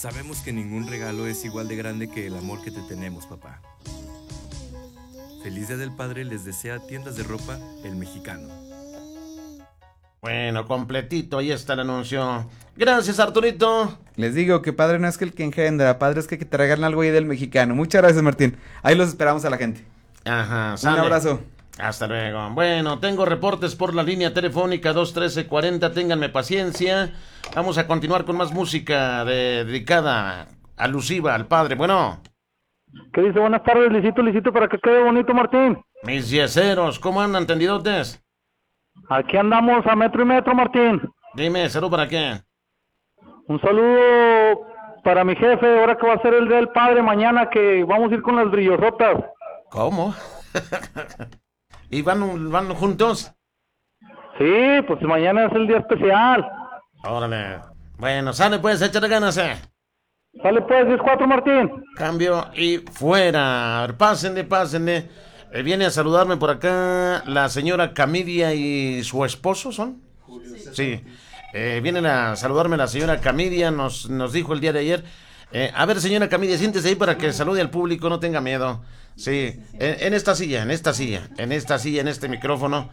Sabemos que ningún regalo es igual de grande que el amor que te tenemos, papá. Feliz Día del Padre les desea Tiendas de Ropa El Mexicano. Bueno, completito, ahí está el anuncio. Gracias, Arturito. Les digo que padre no es que el que engendra, padre es que te regalen algo ahí del Mexicano. Muchas gracias, Martín. Ahí los esperamos a la gente. Ajá, Un sale. abrazo. Hasta luego. Bueno, tengo reportes por la línea telefónica 213-40. Ténganme paciencia. Vamos a continuar con más música dedicada, alusiva al padre. Bueno. ¿Qué dice? Buenas tardes, Licito, para que quede bonito, Martín. Mis yeseros, ¿cómo andan, tendidotes? Aquí andamos a metro y metro, Martín. Dime, ¿salud para qué? Un saludo para mi jefe, ahora que va a ser el Día del Padre, mañana que vamos a ir con las brillosotas. ¿Cómo? ¿Y van juntos? Sí, pues mañana es el día especial. Órale. Bueno, sale pues, échale ganas, Sale pues, 10-4, Martín. Cambio y fuera. A ver, pásenle. Viene a saludarme por acá la señora Camidia y su esposo, ¿son? Sí. Vienen a saludarme la señora Camidia, nos dijo el día de ayer. A ver, señora Camidia, siéntese ahí para que salude al público, no tenga miedo. Sí, en esta silla, en este micrófono.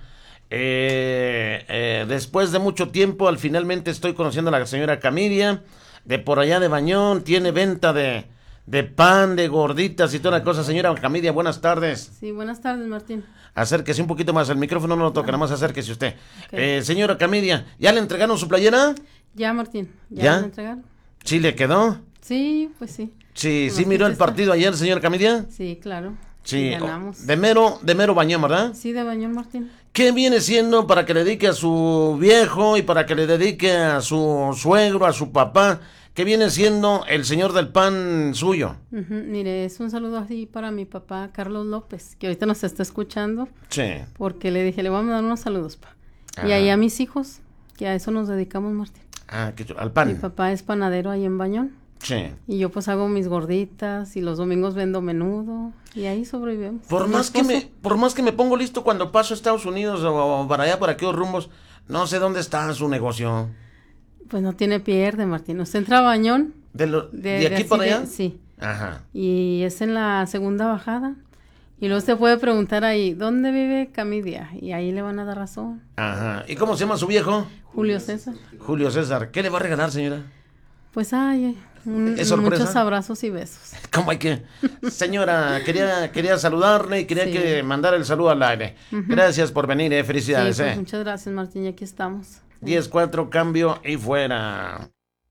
Después de mucho tiempo, finalmente estoy conociendo a la señora Camidia, de por allá de Bañón, tiene venta de pan, de gorditas y toda la cosa. Señora Camidia, buenas tardes. Sí, buenas tardes, Martín. Acérquese un poquito más, el micrófono no lo toca, nada más acérquese usted. Okay. Señora Camidia, ¿ya le entregaron su playera? Ya, Martín, ¿Ya? ¿Le entregaron? ¿Sí le quedó? Sí, pues sí. Sí, ¿sí miró el partido ayer, señora Camidia? Sí, claro. Sí, ganamos. De mero Bañón, ¿verdad? Sí, de Bañón, Martín. ¿Qué viene siendo para que le dedique a su viejo y para que le dedique a su suegro, a su papá? ¿Qué viene siendo el señor del pan suyo? Mire, es un saludo así para mi papá Carlos López, que ahorita nos está escuchando. Sí. Porque le dije, le vamos a dar unos saludos, pa. Y ahí a mis hijos, que a eso nos dedicamos, Martín. Ah, qué chulo. Al pan. Mi papá es panadero ahí en Bañón. Sí. Y yo pues hago mis gorditas y los domingos vendo menudo y ahí sobrevivimos. Por más que me pongo listo cuando paso a Estados Unidos o para allá, para aquellos rumbos, no sé dónde está su negocio. Pues no tiene pierde, Martín. Usted entra a Bañón. ¿De aquí para allá? Sí. Ajá. Y es en la segunda bajada. Y luego usted puede preguntar ahí, ¿dónde vive Camidia? Y ahí le van a dar razón. Ajá. ¿Y cómo se llama su viejo? Julio César. Julio César. ¿Qué le va a regalar, señora? Pues muchos abrazos y besos. ¿Cómo hay que? Señora, quería saludarle y quería que mandara el saludo al aire. Gracias por venir, felicidades. Sí, pues, muchas gracias, Martín, y aquí estamos. 10-4, cambio y fuera.